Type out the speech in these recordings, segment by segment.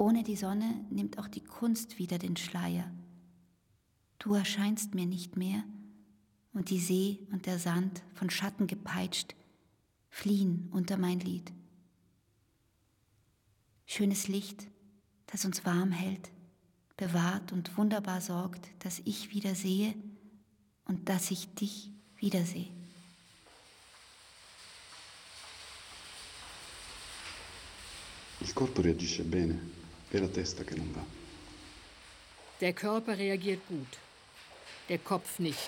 Ohne die Sonne nimmt auch die Kunst wieder den Schleier. Du erscheinst mir nicht mehr, und die See und der Sand, von Schatten gepeitscht, fliehen unter mein Lied. Schönes Licht, das uns warm hält, bewahrt und wunderbar sorgt, dass ich wieder sehe und dass ich dich wiedersehe. Il corpo reagisce bene, è la testa che non va. Der Körper reagiert gut, der Kopf nicht.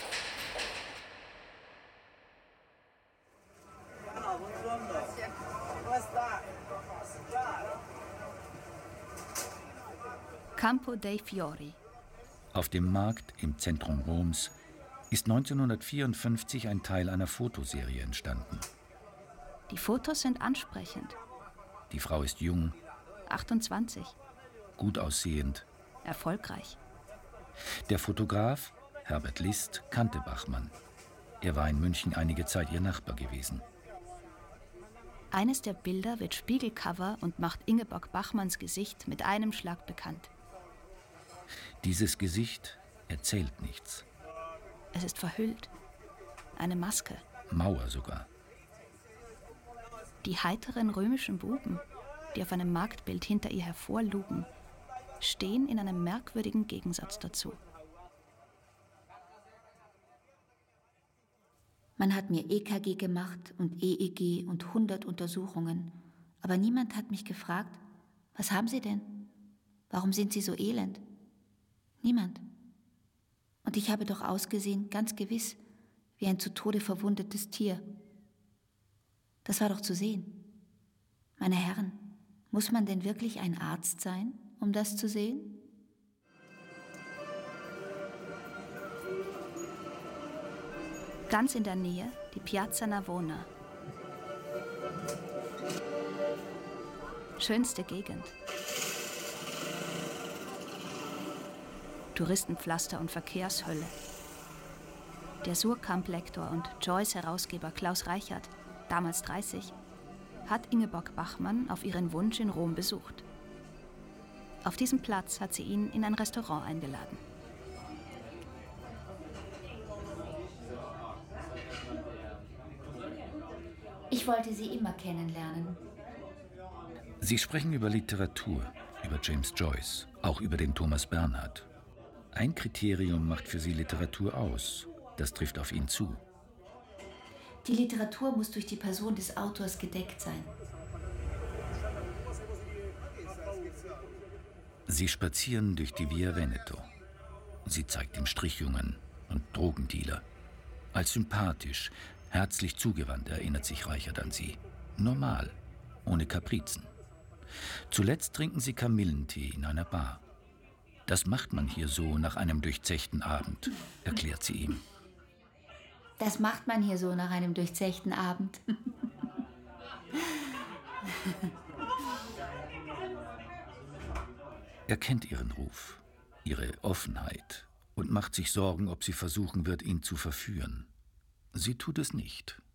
Campo dei Fiori. Auf dem Markt im Zentrum Roms ist 1954 ein Teil einer Fotoserie entstanden. Die Fotos sind ansprechend. Die Frau ist jung, 28. gut aussehend. Erfolgreich. Der Fotograf, Herbert List, kannte Bachmann. Er war in München einige Zeit ihr Nachbar gewesen. Eines der Bilder wird Spiegelcover und macht Ingeborg Bachmanns Gesicht mit einem Schlag bekannt. Dieses Gesicht erzählt nichts. Es ist verhüllt. Eine Maske. Mauer sogar. Die heiteren römischen Buben, die auf einem Marktbild hinter ihr hervorlugen, stehen in einem merkwürdigen Gegensatz dazu. Man hat mir EKG gemacht und EEG und 100 Untersuchungen, aber niemand hat mich gefragt, was haben Sie denn? Warum sind Sie so elend? Niemand. Und ich habe doch ausgesehen, ganz gewiss, wie ein zu Tode verwundetes Tier. Das war doch zu sehen. Meine Herren, muss man denn wirklich ein Arzt sein, um das zu sehen? Ganz in der Nähe die Piazza Navona. Schönste Gegend. Touristenpflaster und Verkehrshölle. Der Surkamp-Lektor und Joyce-Herausgeber Klaus Reichert, damals 30, hat Ingeborg Bachmann auf ihren Wunsch in Rom besucht. Auf diesem Platz hat sie ihn in ein Restaurant eingeladen. Ich wollte Sie immer kennenlernen. Sie sprechen über Literatur, über James Joyce, auch über den Thomas Bernhard. Ein Kriterium macht für Sie Literatur aus. Das trifft auf ihn zu. Die Literatur muss durch die Person des Autors gedeckt sein. Sie spazieren durch die Via Veneto. Sie zeigt ihm Strichjungen und Drogendealer. Als sympathisch, herzlich zugewandt erinnert sich Reichert an sie. Normal, ohne Kaprizen. Zuletzt trinken sie Kamillentee in einer Bar. Das macht man hier so nach einem durchzechten Abend, erklärt sie ihm. Das macht man hier so nach einem durchzechten Abend. Er kennt ihren Ruf, ihre Offenheit und macht sich Sorgen, ob sie versuchen wird, ihn zu verführen. Sie tut es nicht.